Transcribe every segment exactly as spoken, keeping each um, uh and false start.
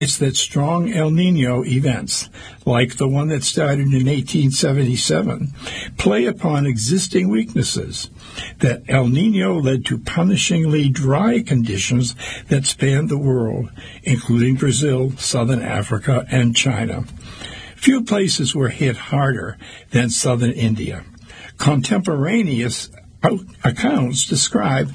It's that strong El Nino events, like the one that started in eighteen seventy-seven, play upon existing weaknesses. That El Nino led to punishingly dry conditions that spanned the world, including Brazil, southern Africa, and China. Few places were hit harder than southern India. Contemporaneous accounts describe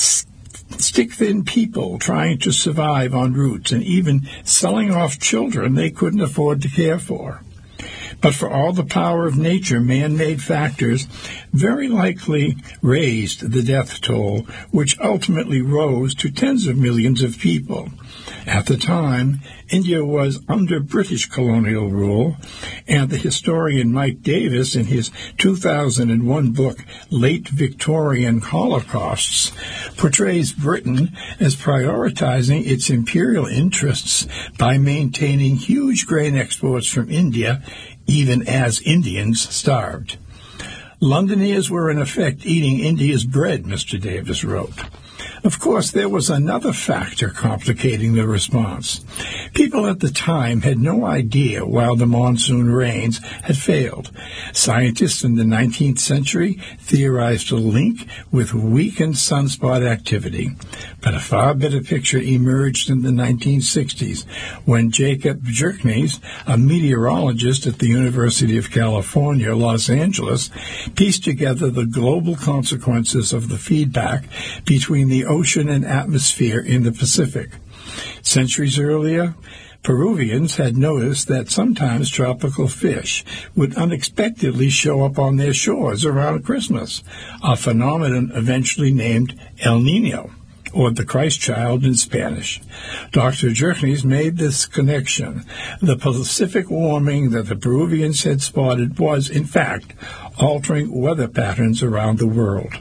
stick-thin people trying to survive en route and even selling off children they couldn't afford to care for. But for all the power of nature, man-made factors very likely raised the death toll, which ultimately rose to tens of millions of people. At the time, India was under British colonial rule, and the historian Mike Davis, in his two thousand one book, Late Victorian Holocausts, portrays Britain as prioritizing its imperial interests by maintaining huge grain exports from India, even as Indians starved. Londoners were in effect eating India's bread, Mister Davis wrote. Of course, there was another factor complicating the response. People at the time had no idea why the monsoon rains had failed. Scientists in the nineteenth century theorized a link with weakened sunspot activity. But a far better picture emerged in the nineteen sixties when Jacob Jerknes, a meteorologist at the University of California, Los Angeles, pieced together the global consequences of the feedback between the ocean and atmosphere in the Pacific. Centuries earlier, Peruvians had noticed that sometimes tropical fish would unexpectedly show up on their shores around Christmas, a phenomenon eventually named El Nino, or the Christ child in Spanish. Doctor Jerknes made this connection. The Pacific warming that the Peruvians had spotted was, in fact, altering weather patterns around the world.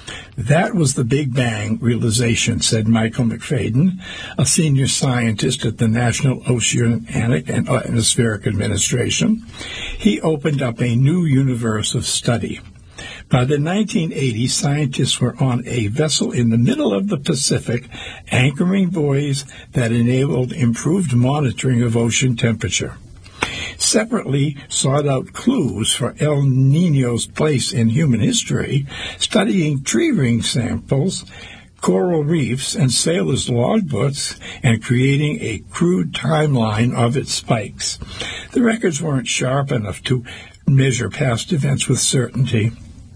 That was the Big Bang realization, said Michael McFadden, a senior scientist at the National Oceanic and Atmospheric Administration. He opened up a new universe of study. By the nineteen eighties, scientists were on a vessel in the middle of the Pacific, anchoring buoys that enabled improved monitoring of ocean temperature. Separately sought out clues for El Nino's place in human history, studying tree ring samples, coral reefs, and sailors' logbooks, and creating a crude timeline of its spikes. The records weren't sharp enough to measure past events with certainty,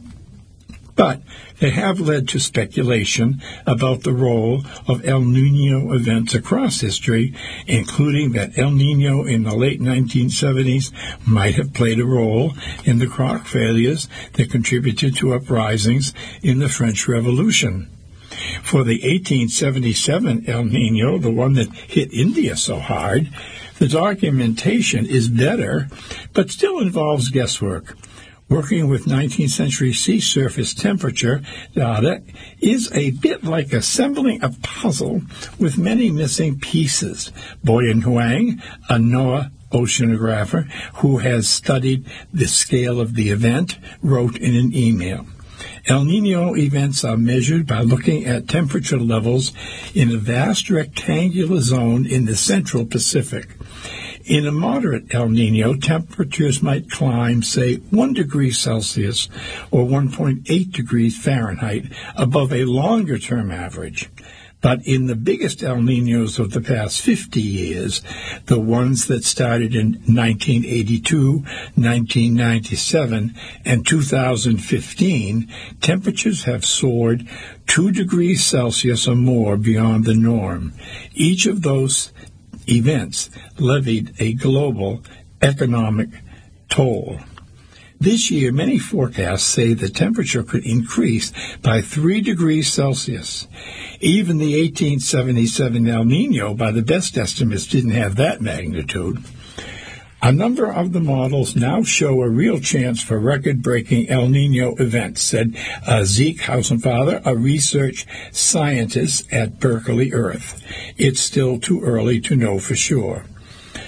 but they have led to speculation about the role of El Nino events across history, including that El Nino in the late nineteen seventies might have played a role in the crop failures that contributed to uprisings in the French Revolution. For the eighteen seventy-seven El Nino, the one that hit India so hard, the documentation is better, but still involves guesswork. Working with nineteenth century sea surface temperature data is a bit like assembling a puzzle with many missing pieces. Boyan Huang, a NOAA oceanographer who has studied the scale of the event, wrote in an email. El Nino events are measured by looking at temperature levels in a vast rectangular zone in the central Pacific. In a moderate El Nino, temperatures might climb, say, one degree Celsius or one point eight degrees Fahrenheit above a longer-term average. But in the biggest El Ninos of the past fifty years, the ones that started in nineteen eighty-two, nineteen ninety-seven, and two thousand fifteen, temperatures have soared two degrees Celsius or more beyond the norm. Each of those events levied a global economic toll. This year, many forecasts say the temperature could increase by three degrees Celsius. Even the eighteen seventy-seven El Nino, by the best estimates, didn't have that magnitude. A number of the models now show a real chance for record-breaking El Nino events, said uh, Zeke Hausenfather, a research scientist at Berkeley Earth. It's still too early to know for sure.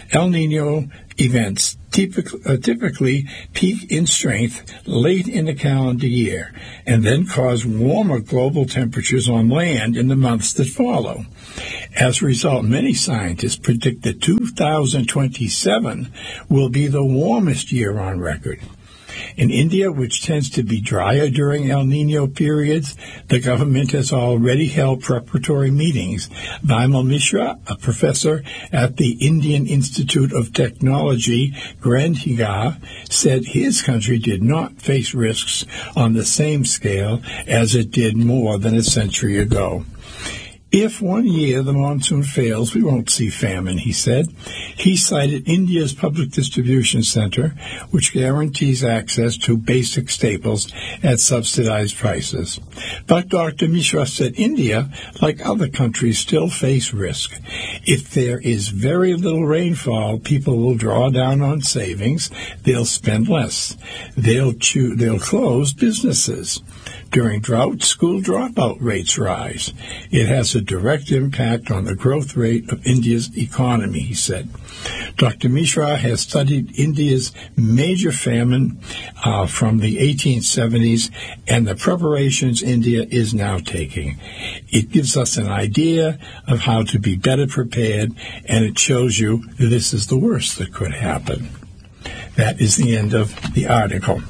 El Nino events typically, uh, typically peak in strength late in the calendar year and then cause warmer global temperatures on land in the months that follow. As a result, many scientists predict that two thousand twenty-seven will be the warmest year on record. In India, which tends to be drier during El Nino periods, the government has already held preparatory meetings. Bimal Mishra, a professor at the Indian Institute of Technology, Gandhinagar, said his country did not face risks on the same scale as it did more than a century ago. If one year the monsoon fails, we won't see famine, he said. He cited India's public distribution center, which guarantees access to basic staples at subsidized prices. But Doctor Mishra said India, like other countries, still face risk. If there is very little rainfall, people will draw down on savings. They'll spend less. They'll, choo- they'll close businesses. During drought, school dropout rates rise. It has a direct impact on the growth rate of India's economy, he said. Doctor Mishra has studied India's major famine uh, from the eighteen seventies and the preparations India is now taking. It gives us an idea of how to be better prepared, and it shows you this is the worst that could happen. That is the end of the article.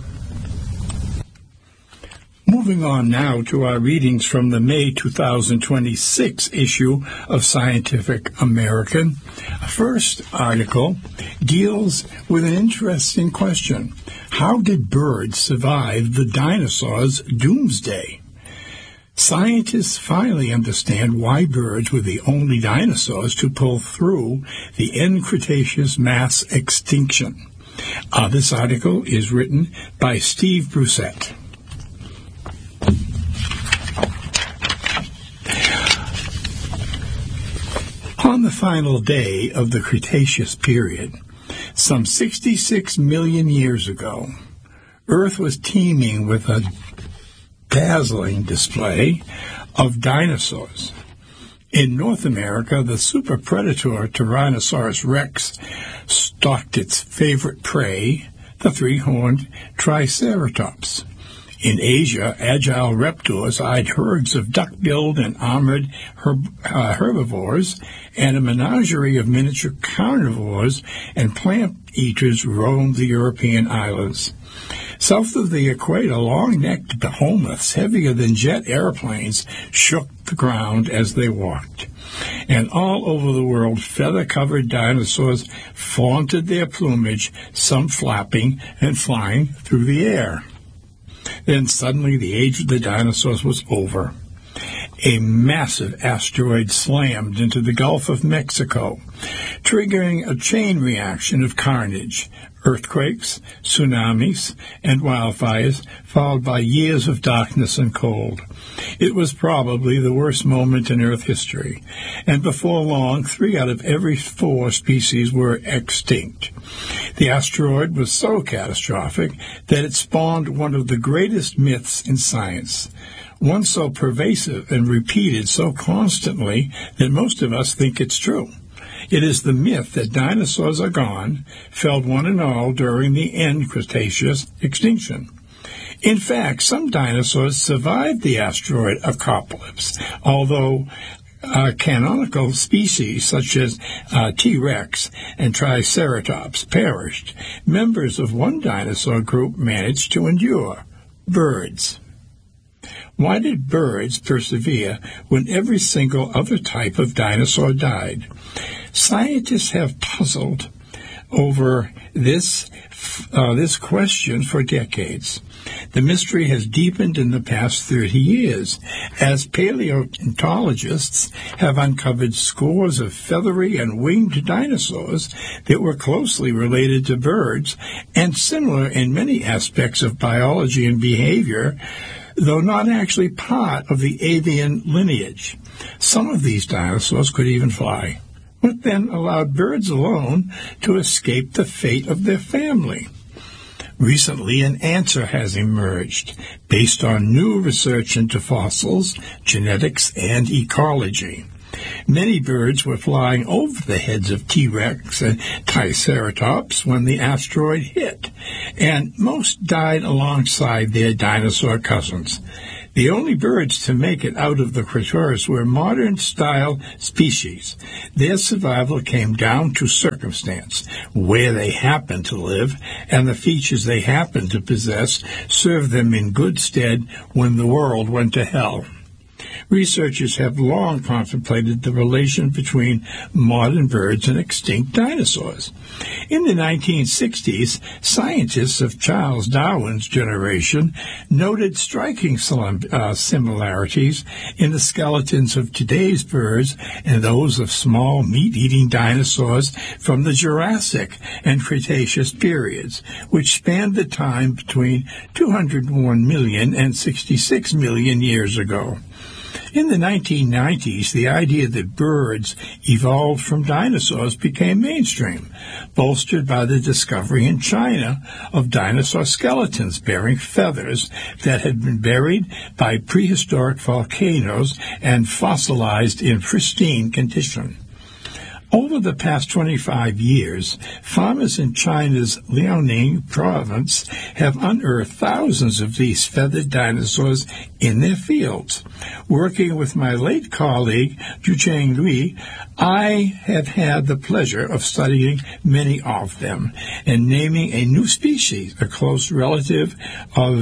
Moving on now to our readings from the May two thousand twenty-six issue of Scientific American. The first article deals with an interesting question. How did birds survive the dinosaurs' doomsday? Scientists finally understand why birds were the only dinosaurs to pull through the end Cretaceous mass extinction. Uh, this article is written by Steve Brusette. On the final day of the Cretaceous period, some sixty-six million years ago, Earth was teeming with a dazzling display of dinosaurs. In North America, the super predator Tyrannosaurus rex stalked its favorite prey, the three-horned Triceratops. In Asia, agile raptors eyed herds of duck-billed and armored herb, uh, herbivores, and a menagerie of miniature carnivores and plant-eaters roamed the European islands. South of the equator, long-necked behemoths, heavier than jet airplanes, shook the ground as they walked. And all over the world, feather-covered dinosaurs flaunted their plumage, some flapping and flying through the air. Then suddenly the age of the dinosaurs was over. A massive asteroid slammed into the Gulf of Mexico, triggering a chain reaction of carnage, earthquakes, tsunamis, and wildfires, followed by years of darkness and cold. It was probably the worst moment in Earth history, and before long, three out of every four species were extinct. The asteroid was so catastrophic that it spawned one of the greatest myths in science, one so pervasive and repeated so constantly that most of us think it's true. It is the myth that dinosaurs are gone, felled one and all during the end Cretaceous extinction. In fact, some dinosaurs survived the asteroid apocalypse, although uh, canonical species such as uh, T-Rex and Triceratops perished. Members of one dinosaur group managed to endure: birds. Why did birds persevere when every single other type of dinosaur died? Scientists have puzzled over this uh, this question for decades. The mystery has deepened in the past thirty years, as paleontologists have uncovered scores of feathery and winged dinosaurs that were closely related to birds and similar in many aspects of biology and behavior, though not actually part of the avian lineage. Some of these dinosaurs could even fly. What then allowed birds alone to escape the fate of their family? Recently, an answer has emerged based on new research into fossils, genetics, and ecology. Many birds were flying over the heads of T-Rex and Triceratops when the asteroid hit, and most died alongside their dinosaur cousins. The only birds to make it out of the Cretaceous were modern-style species. Their survival came down to circumstance, where they happened to live, and the features they happened to possess served them in good stead when the world went to hell. Researchers have long contemplated the relation between modern birds and extinct dinosaurs. In the nineteen sixties, scientists of Charles Darwin's generation noted striking uh, similarities in the skeletons of today's birds and those of small meat-eating dinosaurs from the Jurassic and Cretaceous periods, which spanned the time between two hundred one million and sixty-six million years ago. In the nineteen nineties, the idea that birds evolved from dinosaurs became mainstream, bolstered by the discovery in China of dinosaur skeletons bearing feathers that had been buried by prehistoric volcanoes and fossilized in pristine condition. Over the past twenty-five years, farmers in China's Liaoning province have unearthed thousands of these feathered dinosaurs in their fields. Working with my late colleague, Yucheng Lui, I have had the pleasure of studying many of them and naming a new species, a close relative of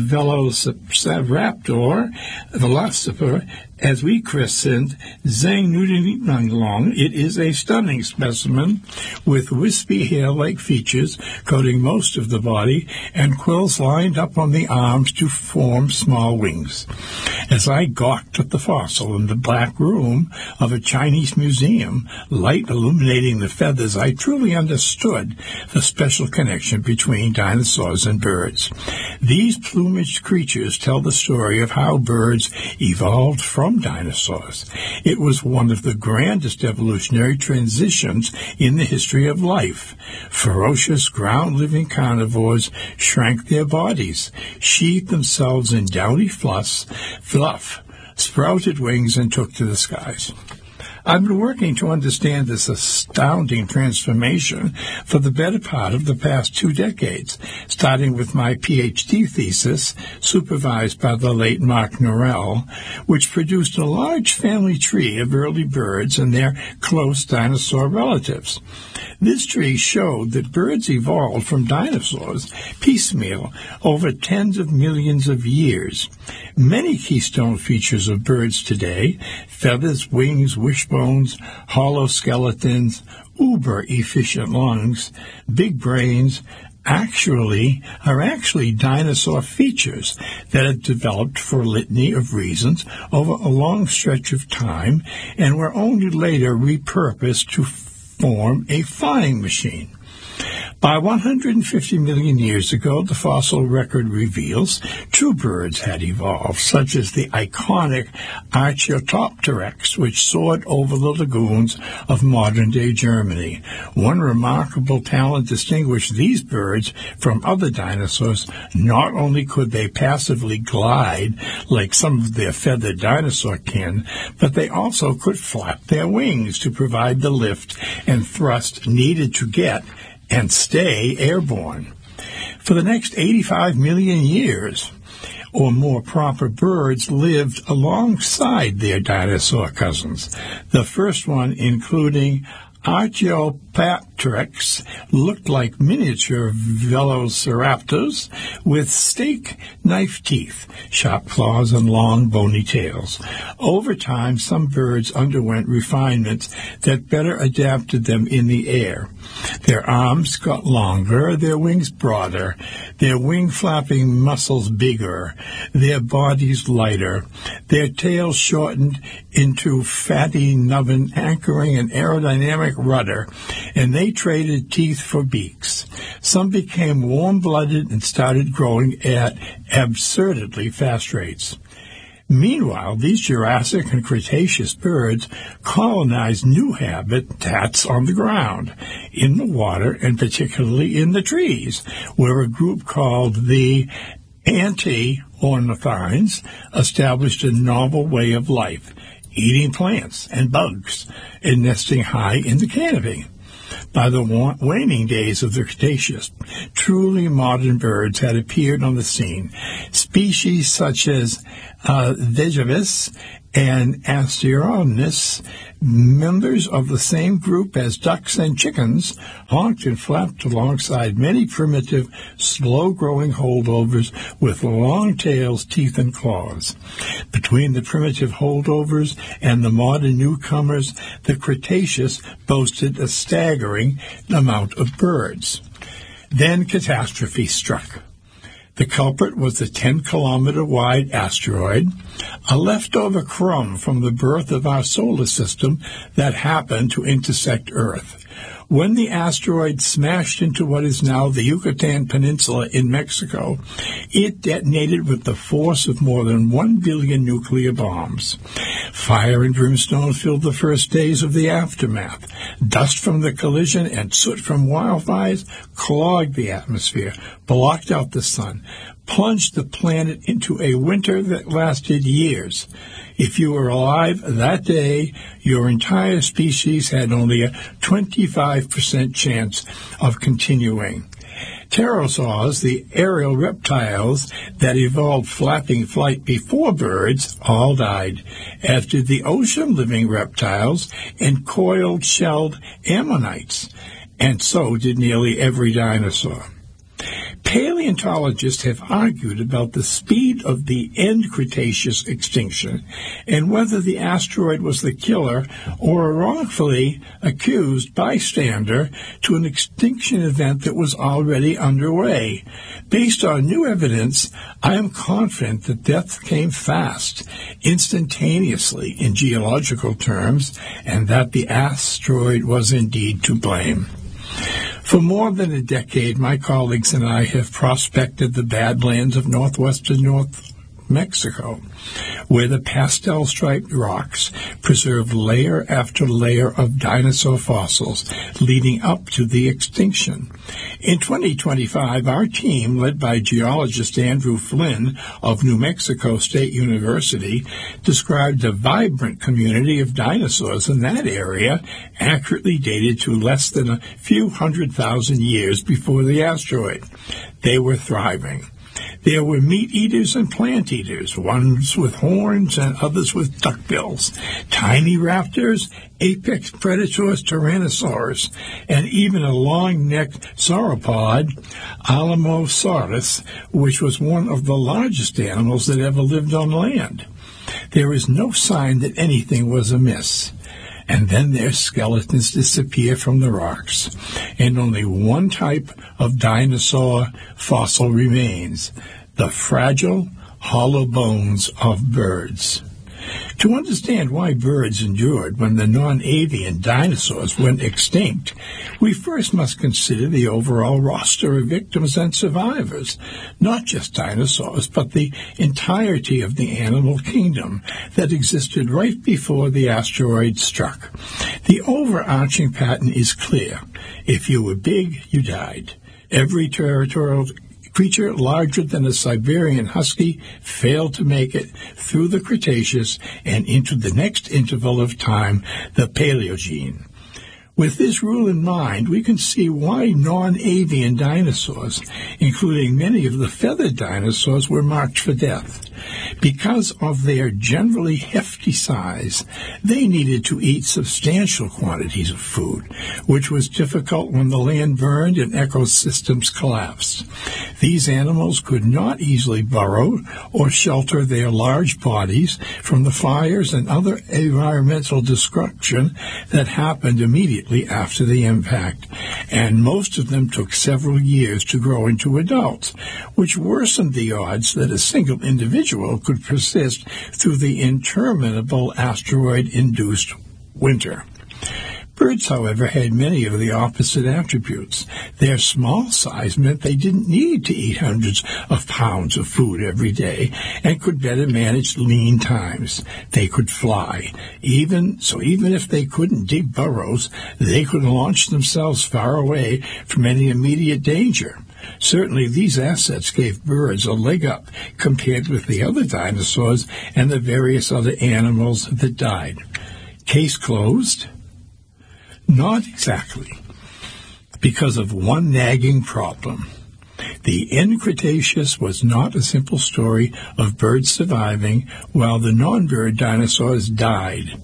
Velociraptor, Velociraptor, as we christened Zheng Nudinanglong. It is a stunning specimen with wispy hair-like features coating most of the body and quills lined up on the arms to form small wings. As I gawked at the fossil in the black room of a Chinese museum, light illuminating the feathers, I truly understood the special connection between dinosaurs and birds. These plumaged creatures tell the story of how birds evolved from dinosaurs. It was one of the grandest evolutionary transitions in the history of life. Ferocious ground-living carnivores shrank their bodies, sheathed themselves in downy fluff, fluff, sprouted wings, and took to the skies. I've been working to understand this astounding transformation for the better part of the past two decades, starting with my PhD thesis, supervised by the late Mark Norell, which produced a large family tree of early birds and their close dinosaur relatives. This tree showed that birds evolved from dinosaurs piecemeal over tens of millions of years. Many keystone features of birds today, feathers, wings, wishbones, hollow skeletons, uber-efficient lungs, big brains, actually are actually dinosaur features that have developed for a litany of reasons over a long stretch of time and were only later repurposed to form a flying machine. By one hundred fifty million years ago, the fossil record reveals true birds had evolved, such as the iconic Archaeopteryx, which soared over the lagoons of modern-day Germany. One remarkable talent distinguished these birds from other dinosaurs. Not only could they passively glide like some of their feathered dinosaur kin, but they also could flap their wings to provide the lift and thrust needed to get and stay airborne. For the next eighty-five million years, or more proper, birds lived alongside their dinosaur cousins. The first one, including Archaeopteryx, looked like miniature velociraptors with stake knife teeth, sharp claws, and long bony tails. Over time, some birds underwent refinements that better adapted them in the air. Their arms got longer, their wings broader, their wing-flapping muscles bigger, their bodies lighter, their tails shortened into fatty nubbin, anchoring an aerodynamic rudder, and they traded teeth for beaks. Some became warm-blooded and started growing at absurdly fast rates. Meanwhile, these Jurassic and Cretaceous birds colonized new habitats on the ground, in the water, and particularly in the trees, where a group called the Anti-ornithines established a novel way of life. eating plants and bugs and nesting high in the canopy. By the waning days of the Cretaceous, truly modern birds had appeared on the scene. Species such as uh, Vegavis and Asteronus, members of the same group as ducks and chickens, honked and flapped alongside many primitive, slow-growing holdovers with long tails, teeth, and claws. Between the primitive holdovers and the modern newcomers, the Cretaceous boasted a staggering amount of birds. Then catastrophe struck. The culprit was the ten-kilometer-wide asteroid, a leftover crumb from the birth of our solar system that happened to intersect Earth. When the asteroid smashed into what is now the Yucatan Peninsula in Mexico, it detonated with the force of more than one billion nuclear bombs. Fire and brimstone filled the first days of the aftermath. Dust from the collision and soot from wildfires clogged the atmosphere, blocked out the sun, plunged the planet into a winter that lasted years. If you were alive that day, your entire species had only a twenty-five percent chance of continuing. Pterosaurs, the aerial reptiles that evolved flapping flight before birds, all died, as did the ocean-living reptiles and coiled-shelled ammonites, and so did nearly every dinosaur. Paleontologists have argued about the speed of the end Cretaceous extinction and whether the asteroid was the killer or a wrongfully accused bystander to an extinction event that was already underway. Based on new evidence, I am confident that death came fast, instantaneously in geological terms, and that the asteroid was indeed to blame. For more than a decade, my colleagues and I have prospected the badlands of northwestern North Mexico, where the pastel-striped rocks preserve layer after layer of dinosaur fossils leading up to the extinction. In twenty twenty-five, our team, led by geologist Andrew Flynn of New Mexico State University, described a vibrant community of dinosaurs in that area, accurately dated to less than a few hundred thousand years before the asteroid. They were thriving. There were meat-eaters and plant-eaters, ones with horns and others with duckbills, tiny raptors, apex predators, tyrannosaurus, and even a long-necked sauropod, Alamosaurus, which was one of the largest animals that ever lived on land. There is no sign that anything was amiss. And then their skeletons disappear from the rocks, and only one type of dinosaur fossil remains, the fragile, hollow bones of birds. To understand why birds endured when the non-avian dinosaurs went extinct, we first must consider the overall roster of victims and survivors, not just dinosaurs, but the entirety of the animal kingdom that existed right before the asteroid struck. The overarching pattern is clear. If you were big, you died. Every territorial creature larger than a Siberian husky failed to make it through the Cretaceous and into the next interval of time, the Paleogene. With this rule in mind, we can see why non-avian dinosaurs, including many of the feathered dinosaurs, were marked for death. Because of their generally hefty size, they needed to eat substantial quantities of food, which was difficult when the land burned and ecosystems collapsed. These animals could not easily burrow or shelter their large bodies from the fires and other environmental destruction that happened immediately after the impact, and most of them took several years to grow into adults, which worsened the odds that a single individual could persist through the interminable asteroid-induced winter. Birds, however, had many of the opposite attributes. Their small size meant they didn't need to eat hundreds of pounds of food every day and could better manage lean times. They could fly. Even so, even if they couldn't dig burrows, they could launch themselves far away from any immediate danger. Certainly, these assets gave birds a leg up compared with the other dinosaurs and the various other animals that died. Case closed? Not exactly, because of one nagging problem. The end Cretaceous was not a simple story of birds surviving while the non-bird dinosaurs died.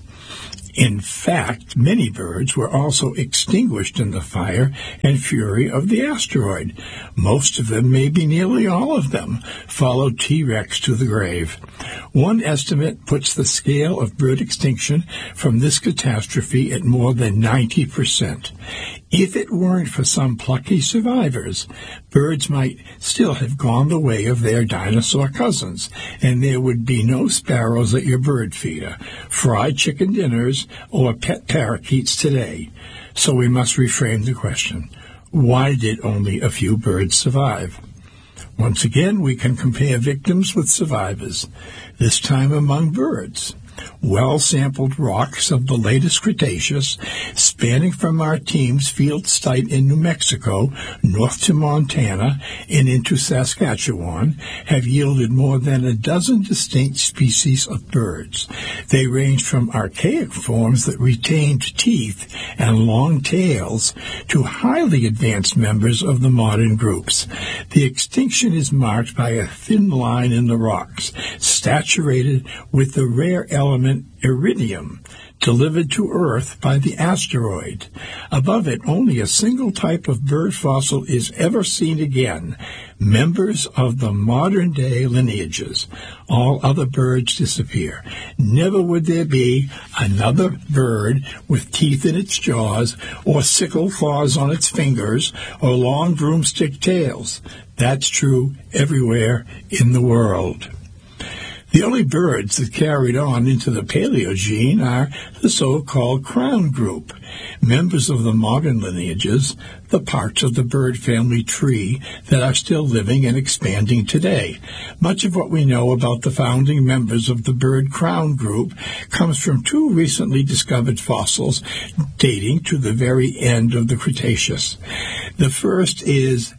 In fact, many birds were also extinguished in the fire and fury of the asteroid. Most of them, maybe nearly all of them, followed T-Rex to the grave. One estimate puts the scale of bird extinction from this catastrophe at more than ninety percent. If it weren't for some plucky survivors, birds might still have gone the way of their dinosaur cousins, and there would be no sparrows at your bird feeder, fried chicken dinners, or pet parakeets today. So we must reframe the question: why did only a few birds survive? Once again, we can compare victims with survivors, this time among birds. Well-sampled rocks of the latest Cretaceous, spanning from our team's field site in New Mexico, north to Montana, and into Saskatchewan, have yielded more than a dozen distinct species of birds. They range from archaic forms that retained teeth and long tails to highly advanced members of the modern groups. The extinction is marked by a thin line in the rocks, saturated with the rare element iridium, delivered to Earth by the asteroid. Above it, only a single type of bird fossil is ever seen again, members of the modern-day lineages. All other birds disappear. Never would there be another bird with teeth in its jaws, or sickle claws on its fingers, or long broomstick tails. That's true everywhere in the world. The only birds that carried on into the Paleogene are the so-called crown group, members of the modern lineages, the parts of the bird family tree that are still living and expanding today. Much of what we know about the founding members of the bird crown group comes from two recently discovered fossils dating to the very end of the Cretaceous. The first is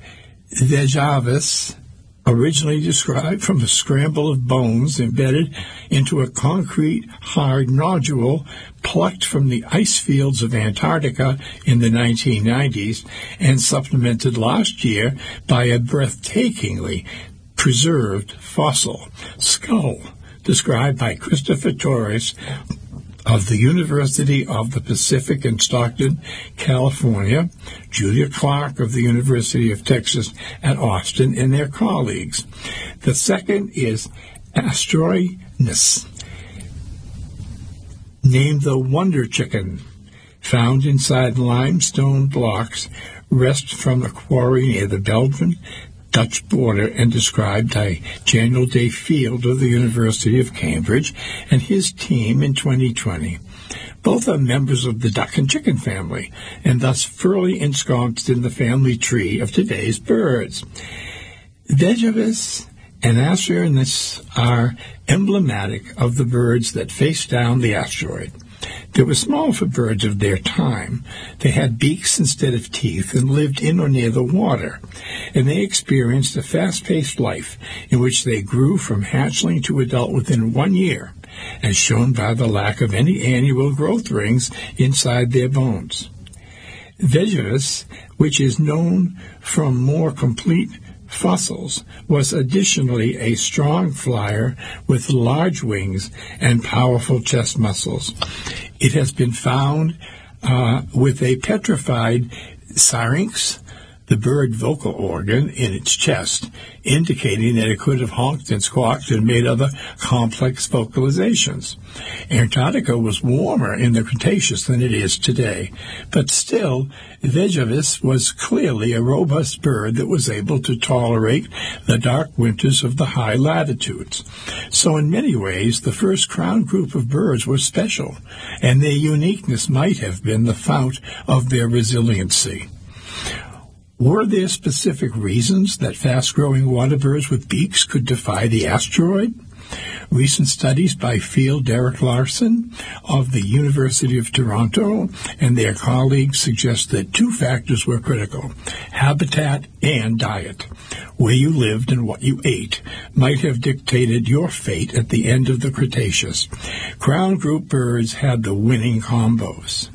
Vejavis, originally described from a scramble of bones embedded into a concrete, hard nodule plucked from the ice fields of Antarctica in the nineteen nineties and supplemented last year by a breathtakingly preserved fossil skull described by Christopher Torres of the University of the Pacific in Stockton, California, Julia Clark of the University of Texas at Austin, and their colleagues. The second is Asteroinus, named the Wonder Chicken, found inside limestone blocks wrest from a quarry near the Belgian Dutch border and described by Daniel Day Field of the University of Cambridge and his team in twenty twenty. Both are members of the duck and chicken family, and thus firmly ensconced in the family tree of today's birds. Vejavis and Asteroinus are emblematic of the birds that faced down the asteroid. They were small for birds of their time. They had beaks instead of teeth and lived in or near the water, and they experienced a fast-paced life in which they grew from hatchling to adult within one year, as shown by the lack of any annual growth rings inside their bones. Vejavis, which is known from more complete fossils, was additionally a strong flyer with large wings and powerful chest muscles. It has been found uh, with a petrified syrinx, the bird vocal organ, in its chest, indicating that it could have honked and squawked and made other complex vocalizations. Antarctica was warmer in the Cretaceous than it is today, but still, Vejavis was clearly a robust bird that was able to tolerate the dark winters of the high latitudes. So in many ways, the first crown group of birds were special, and their uniqueness might have been the fount of their resiliency. Were there specific reasons that fast-growing water birds with beaks could defy the asteroid? Recent studies by Field Derek Larson of the University of Toronto and their colleagues suggest that two factors were critical: habitat and diet. Where you lived and what you ate might have dictated your fate at the end of the Cretaceous. Crown group birds had the winning combos.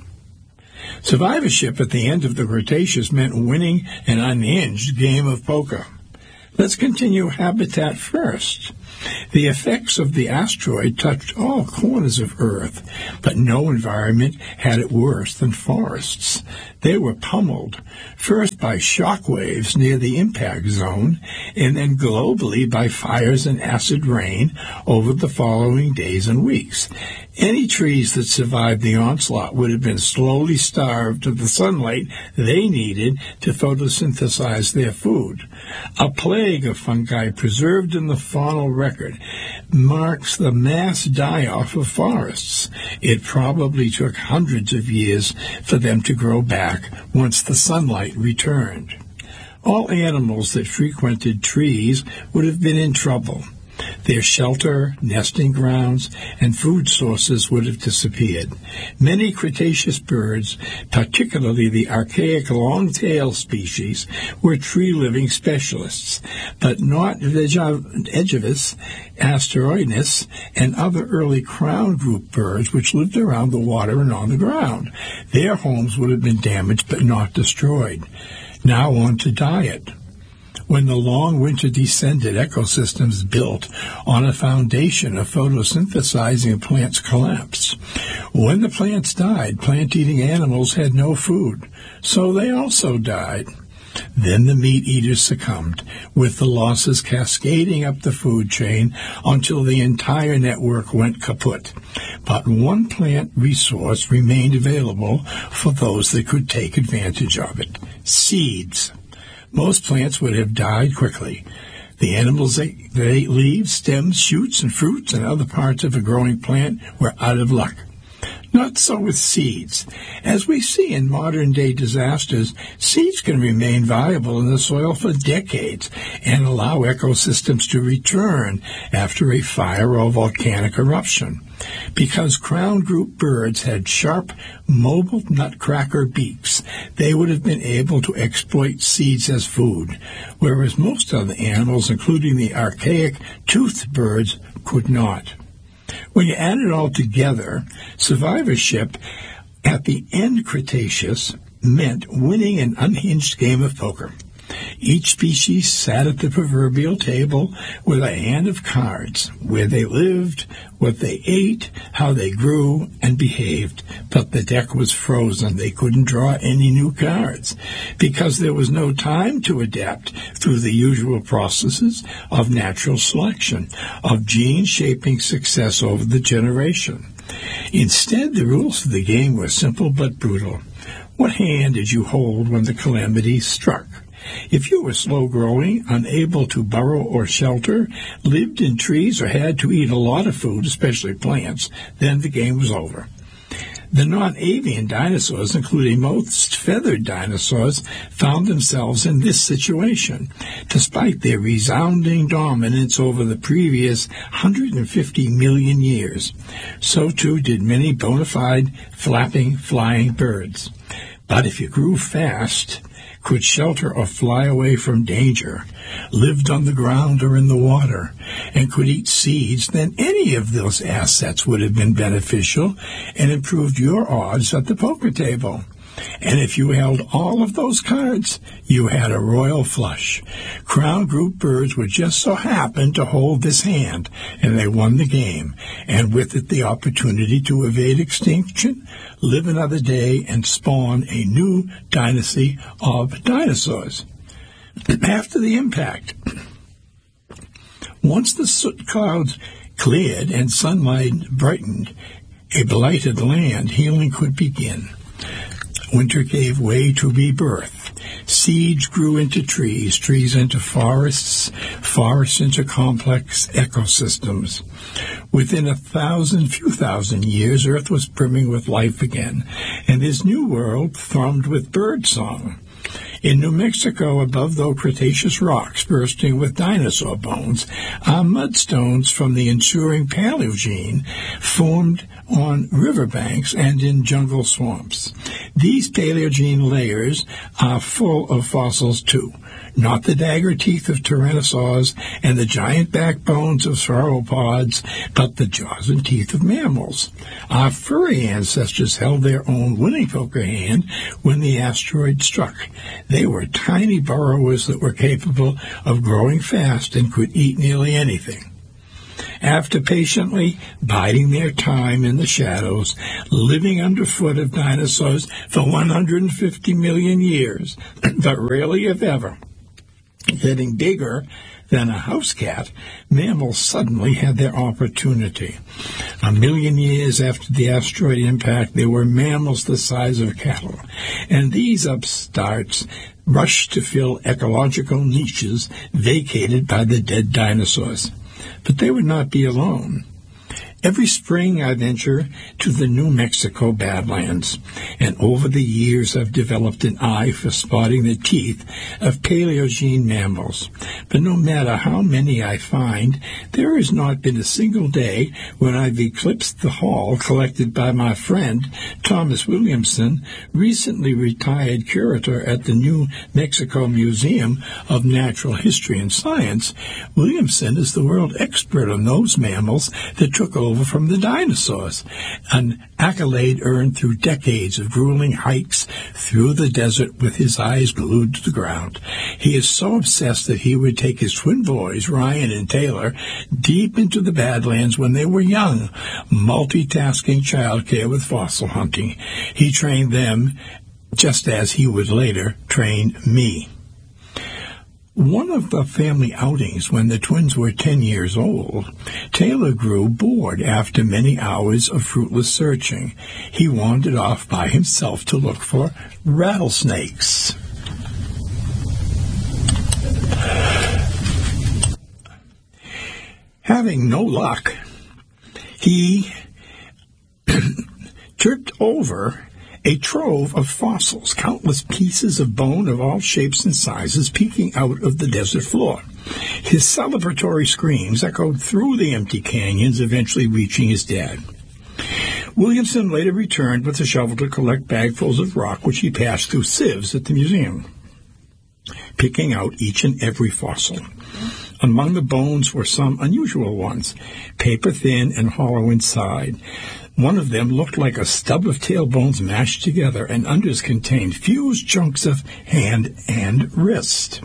Survivorship at the end of the Cretaceous meant winning an unhinged game of poker. Let's continue habitat first. The effects of the asteroid touched all corners of Earth, but no environment had it worse than forests. They were pummeled, first by shock waves near the impact zone, and then globally by fires and acid rain over the following days and weeks. Any trees that survived the onslaught would have been slowly starved of the sunlight they needed to photosynthesize their food. A plague of fungi preserved in the faunal record marks the mass die-off of forests. It probably took hundreds of years for them to grow back once the sunlight returned. All animals that frequented trees would have been in trouble. Their shelter, nesting grounds, and food sources would have disappeared. Many Cretaceous birds, particularly the archaic long-tailed species, were tree-living specialists, but not Aegivus, Asteroidus, and other early crown group birds which lived around the water and on the ground. Their homes would have been damaged but not destroyed. Now on to diet. When the long winter descended, ecosystems built on a foundation of photosynthesizing plants collapsed. When the plants died, plant-eating animals had no food, so they also died. Then the meat-eaters succumbed, with the losses cascading up the food chain until the entire network went kaput. But one plant resource remained available for those that could take advantage of it: seeds. Most plants would have died quickly. The animals that ate leaves, stems, shoots, and fruits and other parts of a growing plant were out of luck. Not so with seeds. As we see in modern-day disasters, seeds can remain viable in the soil for decades and allow ecosystems to return after a fire or volcanic eruption. Because crown group birds had sharp, mobile nutcracker beaks, they would have been able to exploit seeds as food, whereas most other animals, including the archaic toothed birds, could not. When you add it all together, survivorship at the end Cretaceous meant winning an unhinged game of poker. Each species sat at the proverbial table with a hand of cards, where they lived, what they ate, how they grew and behaved. But the deck was frozen. They couldn't draw any new cards because there was no time to adapt through the usual processes of natural selection, of genes shaping success over the generation. Instead, the rules of the game were simple but brutal. What hand did you hold when the calamity struck? If you were slow-growing, unable to burrow or shelter, lived in trees, or had to eat a lot of food, especially plants, then the game was over. The non-avian dinosaurs, including most feathered dinosaurs, found themselves in this situation. Despite their resounding dominance over the previous one hundred fifty million years, so too did many bona fide flapping, flying birds. But if you grew fast, could shelter or fly away from danger, lived on the ground or in the water, and could eat seeds, then any of those assets would have been beneficial and improved your odds at the poker table. And if you held all of those cards, you had a royal flush. Crown group birds would just so happen to hold this hand, and they won the game, and with it the opportunity to evade extinction, live another day, and spawn a new dynasty of dinosaurs. After the impact, once the soot clouds cleared and sunlight brightened a blighted land, healing could begin. Winter gave way to rebirth. Seeds grew into trees, trees into forests, forests into complex ecosystems. Within a thousand, few thousand years, Earth was brimming with life again, and this new world thrummed with bird song. In New Mexico, above the Cretaceous rocks bursting with dinosaur bones, are mudstones from the ensuing Paleogene formed on riverbanks and in jungle swamps. These Paleogene layers are full of fossils too, not the dagger teeth of tyrannosaurs and the giant backbones of sauropods, but the jaws and teeth of mammals. Our furry ancestors held their own winning poker hand when the asteroid struck. They were tiny burrowers that were capable of growing fast and could eat nearly anything. After patiently biding their time in the shadows, living underfoot of dinosaurs for one hundred fifty million years, but rarely if ever, getting bigger than a house cat, mammals suddenly had their opportunity. A million years after the asteroid impact, there were mammals the size of cattle, and these upstarts rushed to fill ecological niches vacated by the dead dinosaurs. But they would not be alone. Every spring I venture to the New Mexico Badlands, and over the years I've developed an eye for spotting the teeth of Paleogene mammals. But no matter how many I find, there has not been a single day when I've eclipsed the haul collected by my friend Thomas Williamson, recently retired curator at the New Mexico Museum of Natural History and Science. Williamson is the world expert on those mammals that took over from the dinosaurs, an accolade earned through decades of grueling hikes through the desert with his eyes glued to the ground. He is so obsessed that he would take his twin boys, Ryan and Taylor, deep into the Badlands when they were young, multitasking childcare with fossil hunting. He trained them just as he would later train me. One of the family outings when the twins were ten years old, Taylor grew bored after many hours of fruitless searching. He wandered off by himself to look for rattlesnakes. Having no luck, he tripped over a trove of fossils, countless pieces of bone of all shapes and sizes peeking out of the desert floor. His celebratory screams echoed through the empty canyons, eventually reaching his dad. Williamson later returned with a shovel to collect bagfuls of rock, which he passed through sieves at the museum, picking out each and every fossil. Among the bones were some unusual ones, paper-thin and hollow inside. One of them looked like a stub of tailbones mashed together, and others contained fused chunks of hand and wrist.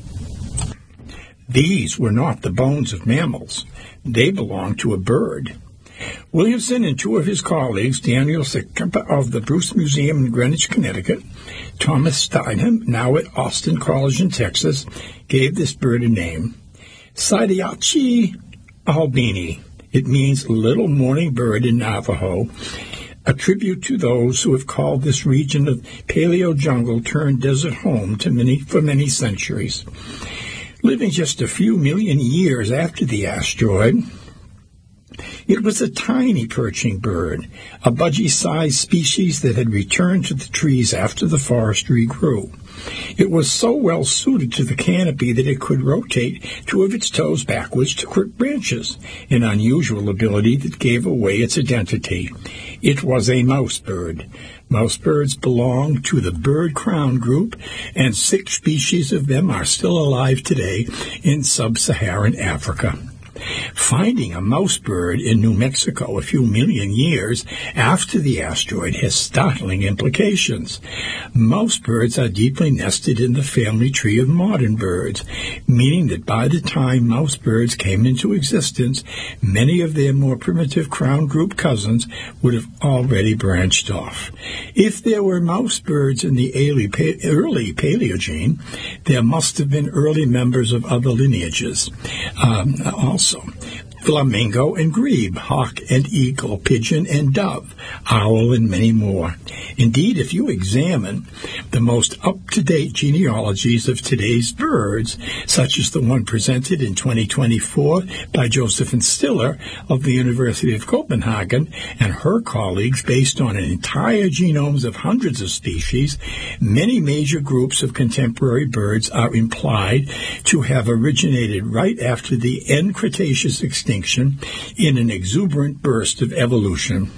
These were not the bones of mammals. They belonged to a bird. Williamson and two of his colleagues, Daniel Sekempa of the Bruce Museum in Greenwich, Connecticut, Thomas Steinham, now at Austin College in Texas, gave this bird a name, Sidiachi albini. It means little morning bird in Navajo, a tribute to those who have called this region of paleo jungle turned desert home to many for many centuries. Living just a few million years after the asteroid, it was a tiny perching bird, a budgie-sized species that had returned to the trees after the forest regrew. It was so well suited to the canopy that it could rotate two of its toes backwards to grip branches, an unusual ability that gave away its identity. It was a mouse bird. Mouse birds belong to the bird crown group, and six species of them are still alive today in sub-Saharan Africa. Finding a mouse bird in New Mexico a few million years after the asteroid has startling implications. Mouse birds are deeply nested in the family tree of modern birds, meaning that by the time mouse birds came into existence, many of their more primitive crown group cousins would have already branched off. If there were mouse birds in the early Paleogene, there must have been early members of other lineages um, also. flamingo and grebe, hawk and eagle, pigeon and dove, owl, and many more. Indeed, if you examine the most up-to-date genealogies of today's birds, such as the one presented in twenty twenty-four by Josephine Stiller of the University of Copenhagen and her colleagues, based on an entire genomes of hundreds of species, many major groups of contemporary birds are implied to have originated right after the end Cretaceous extinction in an exuberant burst of evolution.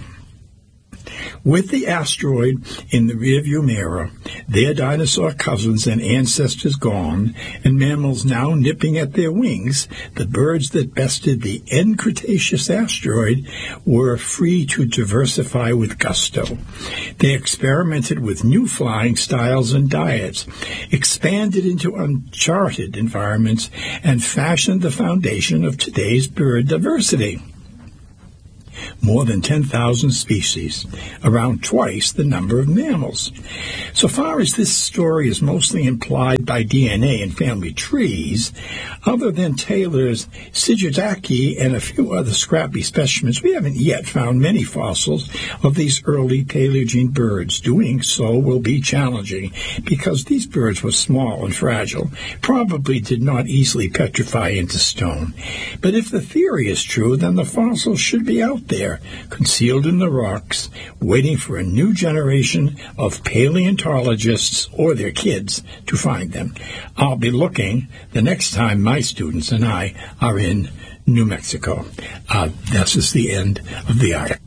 With the asteroid in the rearview mirror, their dinosaur cousins and ancestors gone, and mammals now nipping at their wings, the birds that bested the end Cretaceous asteroid were free to diversify with gusto. They experimented with new flying styles and diets, expanded into uncharted environments, and fashioned the foundation of today's bird diversity. More than ten thousand species, around twice the number of mammals. So far as this story is mostly implied by D N A and family trees, other than Taylor's Sigidaki and a few other scrappy specimens, we haven't yet found many fossils of these early Paleogene birds. Doing so will be challenging because these birds were small and fragile, probably did not easily petrify into stone. But if the theory is true, then the fossils should be out there, concealed in the rocks, waiting for a new generation of paleontologists or their kids to find them. I'll be looking the next time my students and I are in New Mexico. Uh, this is the end of the article.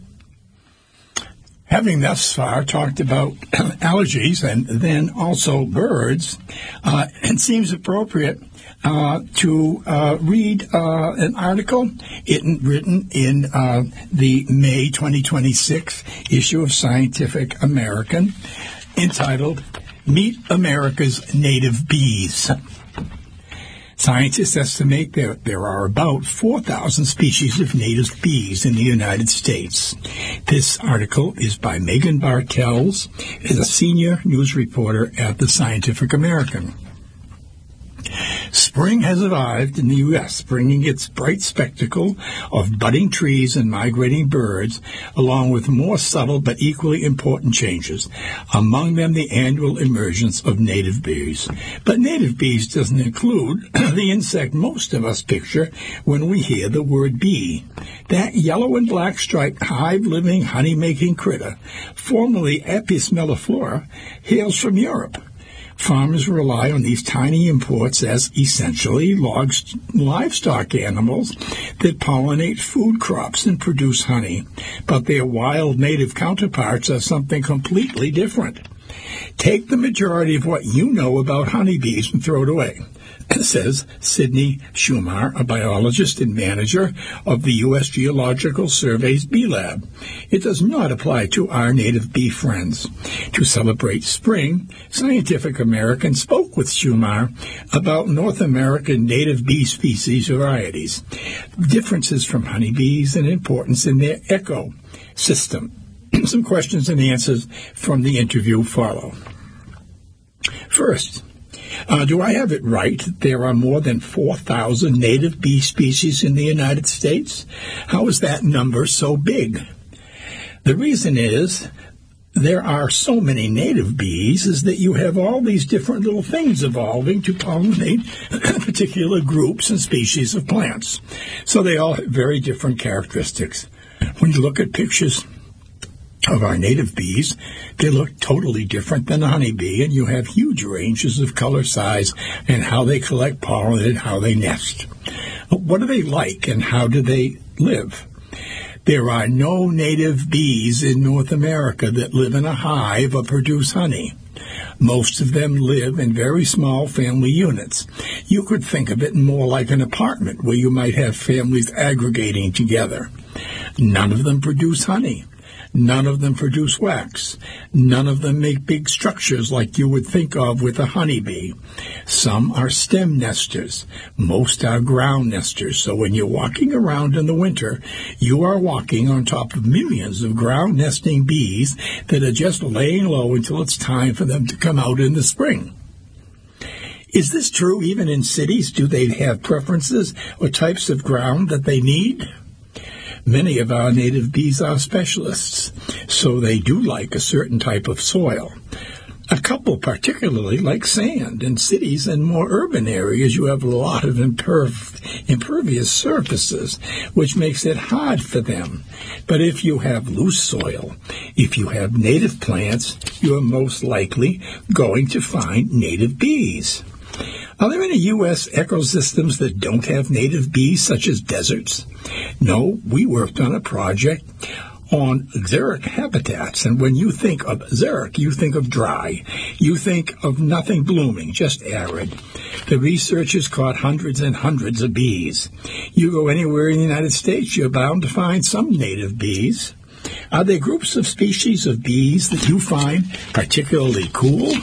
Having thus far talked about allergies and then also birds, uh, it seems appropriate Uh, to uh, read uh, an article it, written in uh, the May twenty twenty-six issue of Scientific American entitled, Meet America's Native Bees. Scientists estimate that there are about four thousand species of native bees in the United States. This article is by Megan Bartels, a senior news reporter at the Scientific American. Spring has arrived in the U S, bringing its bright spectacle of budding trees and migrating birds, along with more subtle but equally important changes, among them the annual emergence of native bees. But native bees doesn't include the insect most of us picture when we hear the word bee. That yellow and black striped hive-living, honey-making critter, formerly Apis melliflora, hails from Europe. Farmers rely on these tiny imports as essentially logs, livestock animals that pollinate food crops and produce honey, but their wild native counterparts are something completely different. Take the majority of what you know about honeybees and throw it away, says Sidney Schumar, a biologist and manager of the U S Geological Survey's Bee Lab. It does not apply to our native bee friends. To celebrate spring, Scientific American spoke with Schumar about North American native bee species varieties, differences from honeybees, and importance in their ecosystem. Some questions and answers from the interview follow. First, Uh, do I have it right? There are more than four thousand native bee species in the United States? How is that number so big? The reason is there are so many native bees is that you have all these different little things evolving to pollinate particular groups and species of plants. So they all have very different characteristics. When you look at pictures of our native bees, they look totally different than a honeybee, and you have huge ranges of color, size, and how they collect pollen and how they nest. What are they like, and how do they live? There are no native bees in North America that live in a hive or produce honey. Most of them live in very small family units. You could think of it more like an apartment where you might have families aggregating together. None of them produce honey. None of them produce wax. None of them make big structures like you would think of with a honeybee. Some are stem nesters. Most are ground nesters. So when you're walking around in the winter, you are walking on top of millions of ground nesting bees that are just laying low until it's time for them to come out in the spring. Is this true even in cities? Do they have preferences or types of ground that they need? Many of our native bees are specialists, so they do like a certain type of soil. A couple particularly like sand. In cities and more urban areas, you have a lot of imperv- impervious surfaces, which makes it hard for them. But if you have loose soil, if you have native plants, you are most likely going to find native bees. Are there any U S ecosystems that don't have native bees, such as deserts? No, we worked on a project on xeric habitats, and when you think of xeric, you think of dry. You think of nothing blooming, just arid. The researchers caught hundreds and hundreds of bees. You go anywhere in the United States, you're bound to find some native bees. Are there groups of species of bees that you find particularly cool?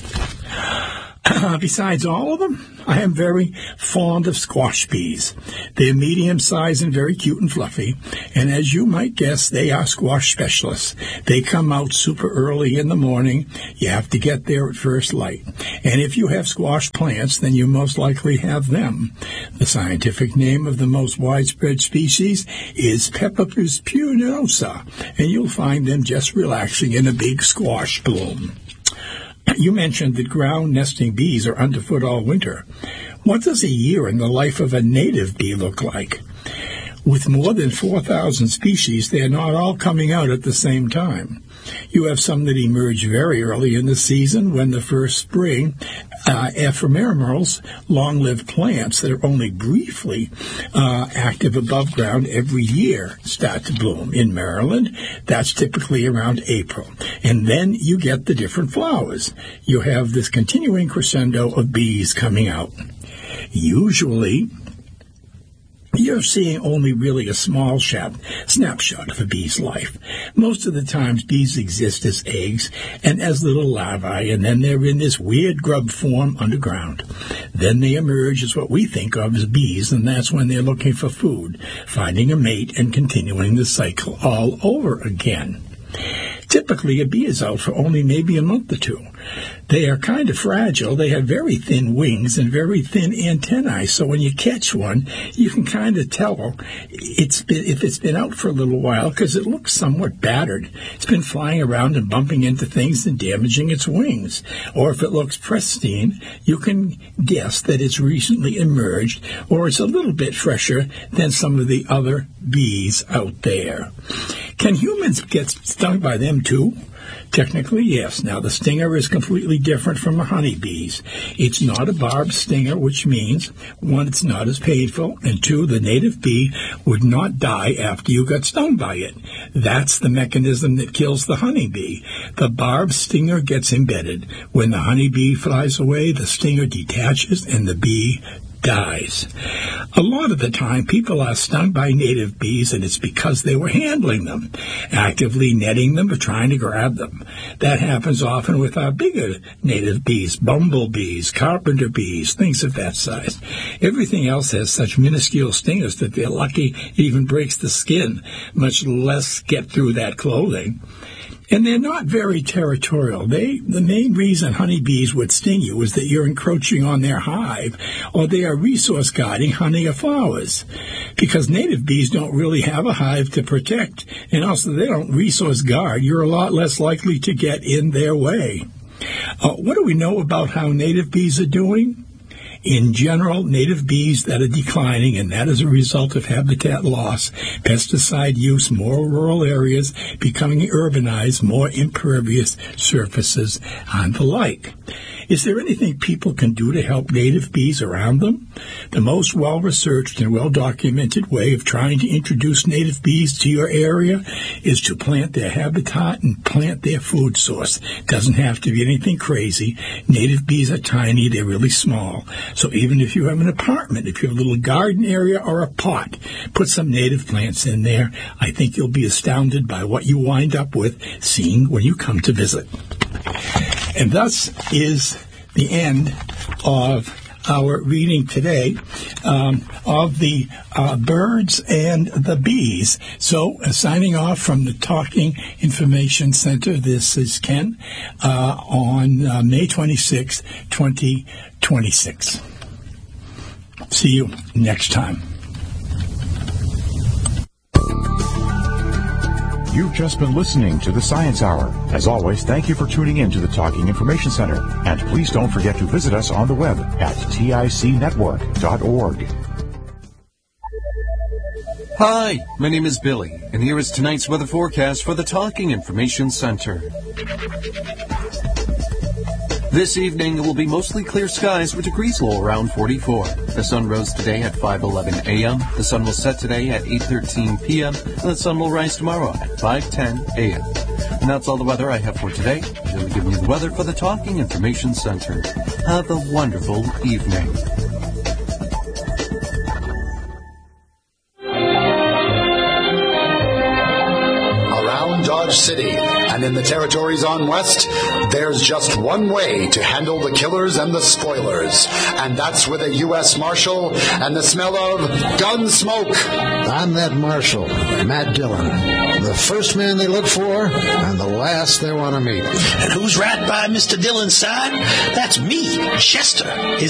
Uh, besides all of them, I am very fond of squash bees. They're medium-sized and very cute and fluffy, and as you might guess, they are squash specialists. They come out super early in the morning. You have to get there at first light. And if you have squash plants, then you most likely have them. The scientific name of the most widespread species is Pepipus pugnosa, and you'll find them just relaxing in a big squash bloom. You mentioned that ground nesting bees are underfoot all winter. What does a year in the life of a native bee look like? With more than four thousand species, they are not all coming out at the same time. You have some that emerge very early in the season when the first spring uh, ephemerals, long-lived plants that are only briefly uh, active above ground every year, start to bloom. In Maryland, that's typically around April. And then you get the different flowers. You have this continuing crescendo of bees coming out. Usually, you're seeing only really a small shot, snapshot of a bee's life. Most of the times, bees exist as eggs and as little larvae, and then they're in this weird grub form underground. Then they emerge as what we think of as bees, and that's when they're looking for food, finding a mate, and continuing the cycle all over again. Typically, a bee is out for only maybe a month or two. They are kind of fragile. They have very thin wings and very thin antennae, so when you catch one, you can kind of tell it's been, if it's been out for a little while because it looks somewhat battered. It's been flying around and bumping into things and damaging its wings. Or if it looks pristine, you can guess that it's recently emerged or it's a little bit fresher than some of the other bees out there. Can humans get stung by them too? Technically, yes. Now, the stinger is completely different from a honeybee's. It's not a barbed stinger, which means, one, it's not as painful, and two, the native bee would not die after you got stung by it. That's the mechanism that kills the honeybee. The barbed stinger gets embedded. When the honeybee flies away, the stinger detaches and the bee dies. A lot of the time, people are stung by native bees, and it's because they were handling them, actively netting them or trying to grab them. That happens often with our bigger native bees, bumblebees, carpenter bees, things of that size. Everything else has such minuscule stingers that they're lucky it even breaks the skin, much less get through that clothing. And they're not very territorial. They, the main reason honeybees would sting you is that you're encroaching on their hive, or they are resource guarding honey or flowers. Because native bees don't really have a hive to protect, and also they don't resource guard, you're a lot less likely to get in their way. Uh, what do we know about how native bees are doing? In general, native bees that are declining, and that is a result of habitat loss, pesticide use, more rural areas, becoming urbanized, more impervious surfaces, and the like. Is there anything people can do to help native bees around them? The most well-researched and well-documented way of trying to introduce native bees to your area is to plant their habitat and plant their food source. Doesn't have to be anything crazy. Native bees are tiny. They're really small. So even if you have an apartment, if you have a little garden area or a pot, put some native plants in there. I think you'll be astounded by what you wind up with seeing when you come to visit. And thus is the end of our reading today um, of the uh, birds and the bees. So, uh, signing off from the Talking Information Center, this is Ken uh, on uh, May twenty-sixth, twenty twenty-six. See you next time. You've just been listening to the Science Hour. As always, thank you for tuning in to the Talking Information Center. And please don't forget to visit us on the web at tic network dot org. Hi, my name is Billy, and here is tonight's weather forecast for the Talking Information Center. This evening, it will be mostly clear skies with degrees low around forty-four. The sun rose today at five eleven a.m. The sun will set today at eight thirteen p.m. And the sun will rise tomorrow at five ten a.m. And that's all the weather I have for today. I'm going to give you the weather for the Talking Information Center. Have a wonderful evening. Around Dodge City and in the territories on West, there's just one way to handle the killers and the spoilers, and that's with a U S Marshal and the smell of gun smoke. I'm that Marshal, Matt Dillon, the first man they look for and the last they want to meet. And who's right by Mister Dillon's side? That's me, Chester, his